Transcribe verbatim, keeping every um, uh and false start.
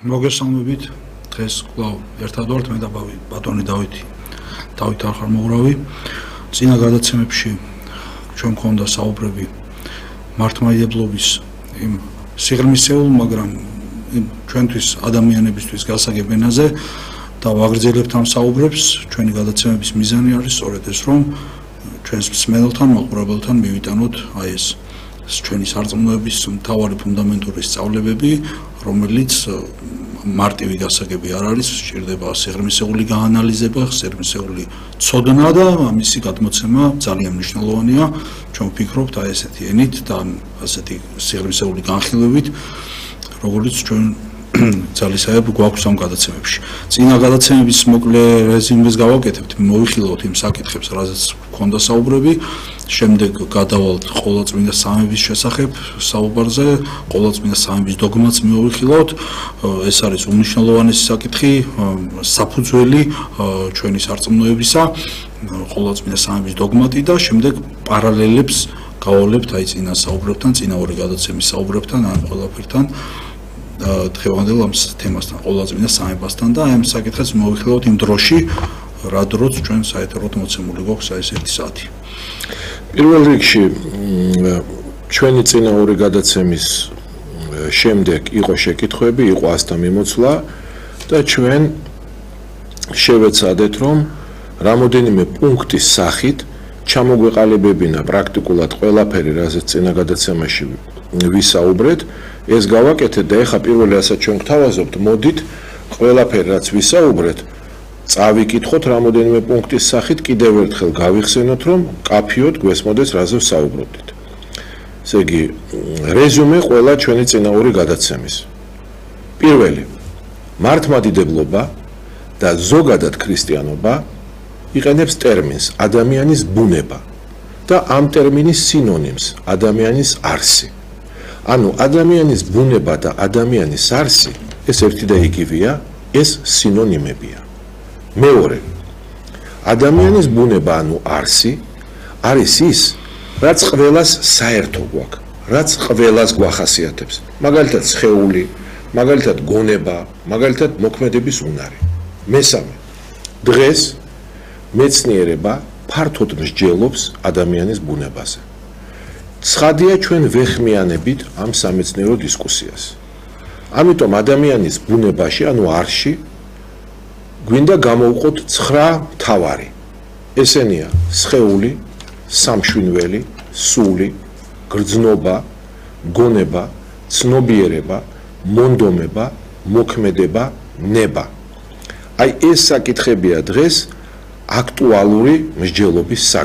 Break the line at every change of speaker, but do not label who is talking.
მოგესალმებით. დღეს კვლავ ერთად ვართ მე და ბატონი დავითი. დავით ახალმოურავი. წინა გადაცემებში ჩვენ მქონდა საუბრები მართლმადიდებლობის იმ სიღრმისეულ, მაგრამ ჩვენთვის ადამიანებისთვის გასაგებ ენაზე და ვაგრძელებთ ამ საუბრებს. ჩვენი გადაცემების მიზანი არის სწორედ ეს, რომ ჩვენს მსმენელთან, მაყურებელთან მივიტანოთ აი ეს ჩვენი სარწმუნოების მთავარი ფუნდამენტური სწავლებები, რომელიც მარტივი გასაგები არ არის, სჭირდება სიღრმისეული გაანალიზება, სიღრმისეული ცოდნა და ამისი გადმოცემა ძალიან მნიშვნელოვანია. ჩვენ ვფიქრობთ აი ესეთი ენით და ასეთი სიღრმისეული განხილვებით, როგორც ჩვენ ძალისხმევ გვაქვს ამ გადაცემებში. წინა გადაცემების მოკლე რეზიუმეს გავაკეთებთ, მოვიხილავთ იმ საკითხებს, რაზეც გვქონდა საუბრები. შემდეგ გადავალთ ყოვლადწმინდა სამების შესახებ საუბარზე, ყოვლადწმინდა სამების დოგმაც მოვიხილავთ. ეს არის უმნიშვნელოვანესი საკითხი, საფუძველი ჩვენი სარწმუნოებისა, ყოვლადწმინდა სამების დოგმატი და შემდეგ პარალელებს გავავლებთ აი წინა საუბრებთან, წინა ორი გადაცემის საუბრებთან, ამ ყველაფერთან. დღევანდელ ამ თემასთან, ყოვლადწმინდა სამებასთან და ამ საკითხებს მოვიხილავთ იმ დროში, რა დროც ჩვენ საერთოდ მოცემული გვაქვს აი ეს ერთი საათი.
პირველ რიგში ჩვენი წინა ორი გადაცემის შემდეგ იყო შეკითხვები, იყო ასთა მიმოცვლა და ჩვენ შევეცადეთ, რომ რამოდენიმე პუნქტის სახით ჩამოგვეყალიბებინა პრაქტიკულად ყველაფერი, რაზეც წინა გადაცემაში ვისაუბრეთ, ეს გავაკეთეთ და ეხლა პირველი რასაც ჩვენ გვთავაზობთ, მოდით ყველაფერი რაც ვისაუბრეთ წავიკითხოთ რამოდენიმე პუნქტის სახით, კიდევ ერთხელ გავიხსენოთ, რომ კაფიოდ გვესმოდეს რაზე ვსაუბრობდით. ესე იგი, რეზიუმე ყველა ჩვენი წინა ორი გადაცემის. პირველი, მართლმადიდებლობა და ზოგადად ქრისტიანობა იყენებს ტერმინს ადამიანის ბუნება და ამ ტერმინის სინონიმს ადამიანის არსი. ანუ ადამიანის ბუნება და ადამიანის არსი ეს ერთი და იგივეა, ეს სინონიმებია. მეორე, ადამიანის ბუნება ანუ არსი არის ის, რაც ყველას საერთო გვაქვს, რაც ყველას გვახასიათებს. მაგალითად სხეული, მაგალითად გონება, მაგალითად მოქმედების უნარი. მესამე, დღეს მეცნიერება ფართოდ მსჯელობს ადამიანის ბუნებაზე. ცხადია ჩვენ ვეხმიანებით ამ სამეცნიერო დისკუსიას. ამიტომ ადამიანის ბუნებაში, ანუ არსში გვინდა გამოვყოთ ცხრა მთავარი. ესენია სხეული, სამშვინველი, სული, გრძნობა, გონება, ცნობიერება, მონდომება, მოქმედება, ნება. აი ეს საკითხებია დღეს აქტუალური მსჯელობის